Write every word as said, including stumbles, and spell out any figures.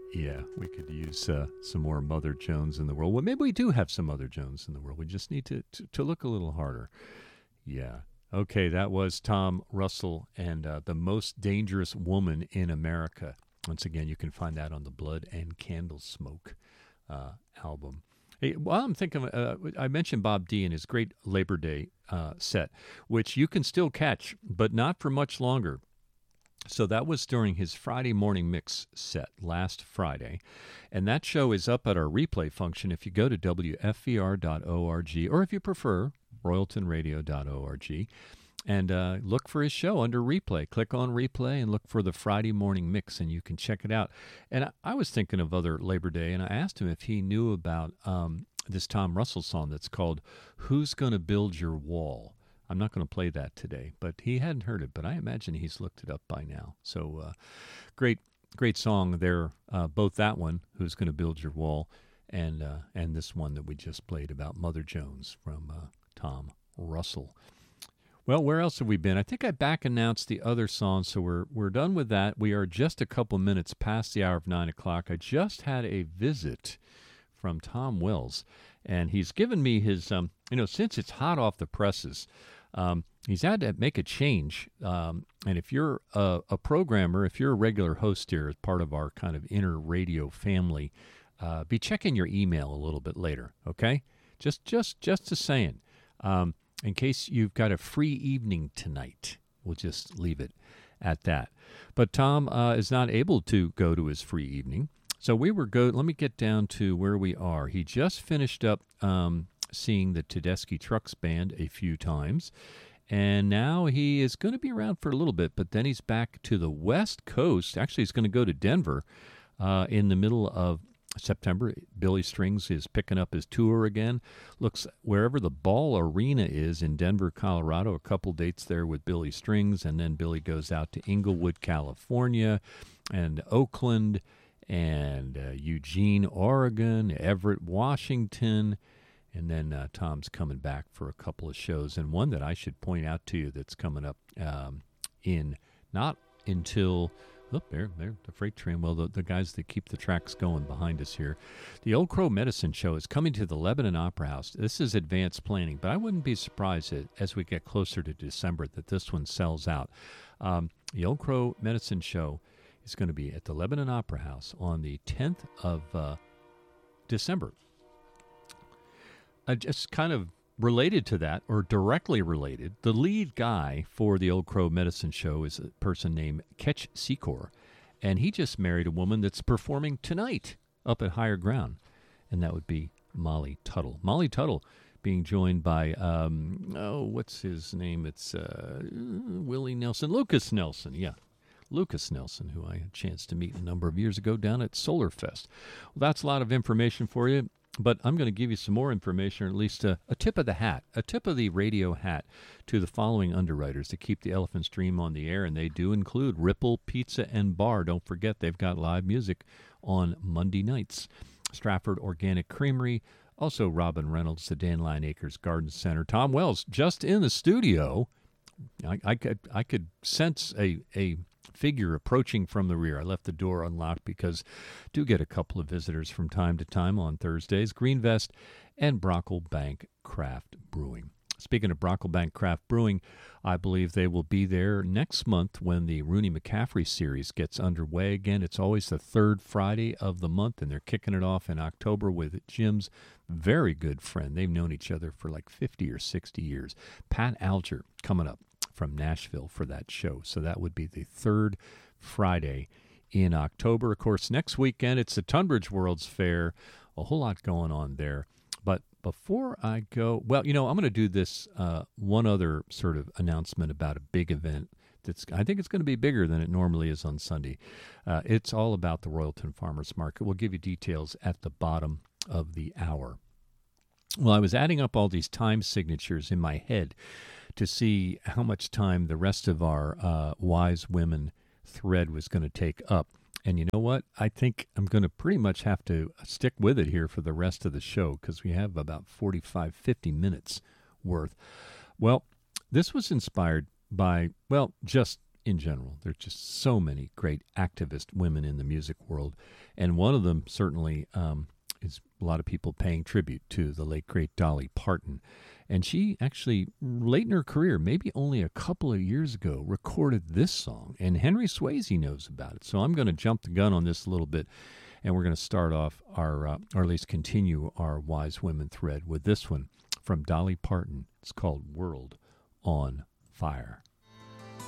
Yeah, we could use uh, some more Mother Jones in the world. Well, maybe we do have some Mother Jones in the world. We just need to, to, to look a little harder. Yeah. Okay, that was Tom Russell and uh, The Most Dangerous Woman in America. Once again, you can find that on the Blood and Candle Smoke uh, album. Hey, while I'm thinking, uh, I mentioned Bob D and his great Labor Day uh, set, which you can still catch, but not for much longer. So that was during his Friday morning mix set last Friday. And that show is up at our replay function if you go to W F V R dot org, or if you prefer, Royalton Radio dot org, and uh, look for his show under replay. Click on replay and look for the Friday morning mix, and you can check it out. And I, I was thinking of other Labor Day, and I asked him if he knew about um, this Tom Russell song that's called Who's Gonna Build Your Wall? I'm not going to play that today, but he hadn't heard it, but I imagine he's looked it up by now. So uh, great, great song there, uh, both that one, Who's Gonna Build Your Wall, and uh, and this one that we just played about Mother Jones from uh, Tom Russell. Well, where else have we been? I think I back announced the other songs, so we're we're done with that. We are just a couple minutes past the hour of nine o'clock. I just had a visit from Tom Wells, and he's given me his, um, you know, since it's hot off the presses, um, he's had to make a change. Um, and if you're a, a programmer, if you're a regular host here as part of our kind of inner radio family, uh, be checking your email a little bit later, okay? Just, just, just a saying. Um, in case you've got a free evening tonight, we'll just leave it at that. But Tom uh, is not able to go to his free evening. So we were go. Let me get down to where we are. He just finished up um, seeing the Tedeschi Trucks Band a few times, and now he is going to be around for a little bit, but then he's back to the West Coast. Actually, he's going to go to Denver uh, in the middle of September. Billy Strings is picking up his tour again. Looks wherever the Ball Arena is in Denver, Colorado, a couple dates there with Billy Strings, and then Billy goes out to Inglewood, California, and Oakland, and uh, Eugene, Oregon, Everett, Washington, and then uh, Tom's coming back for a couple of shows, and one that I should point out to you that's coming up um, in not until, oh, there, there, the freight train, well, the, the guys that keep the tracks going behind us here. The Old Crow Medicine Show is coming to the Lebanon Opera House. This is advanced planning, but I wouldn't be surprised that, as we get closer to December, that this one sells out. Um, the Old Crow Medicine Show is going to be at the Lebanon Opera House on the tenth of uh, December. Uh, just kind of related to that, or directly related, the lead guy for the Old Crow Medicine Show is a person named Ketch Secor, and he just married a woman that's performing tonight up at Higher Ground, and that would be Molly Tuttle. Molly Tuttle being joined by, um, oh, what's his name? It's uh, Willie Nelson, Lucas Nelson, yeah. Lucas Nelson, who I had a chance to meet a number of years ago down at Solarfest. Well, that's a lot of information for you, but I'm going to give you some more information, or at least a, a tip of the hat, a tip of the radio hat to the following underwriters to keep the Elephant Stream on the air, and they do include Ripple Pizza and Bar. Don't forget, they've got live music on Monday nights. Stratford Organic Creamery, also Robin Reynolds, the Dandelion Acres Garden Center. Tom Wells, just in the studio. I, I could I could sense a a figure approaching from the rear. I left the door unlocked because I do get a couple of visitors from time to time on Thursdays. Green Vest and Brocklebank Craft Brewing. Speaking of Brocklebank Craft Brewing, I believe they will be there next month when the Rooney McCaffrey series gets underway again. It's always the third Friday of the month, and they're kicking it off in October with Jim's very good friend. They've known each other for like fifty or sixty years. Pat Alger coming up from Nashville for that show. So that would be the third Friday in October. Of course, next weekend, it's the Tunbridge World's Fair. A whole lot going on there. But before I go, well, you know, I'm going to do this uh, one other sort of announcement about a big event that's, I think it's going to be bigger than it normally is on Sunday. Uh, it's all about the Royalton Farmers Market. We'll give you details at the bottom of the hour. Well, I was adding up all these time signatures in my head to see how much time the rest of our uh, Wise Women thread was going to take up. And you know what? I think I'm going to pretty much have to stick with it here for the rest of the show because we have about forty-five, fifty minutes worth. Well, this was inspired by, well, just in general. There's just so many great activist women in the music world, and one of them certainly um, is a lot of people paying tribute to the late, great Dolly Parton. And she actually, late in her career, maybe only a couple of years ago, recorded this song, and Henry Swayze knows about it. So I'm going to jump the gun on this a little bit, and we're going to start off our, uh, or at least continue our Wise Women thread with this one from Dolly Parton. It's called World on Fire.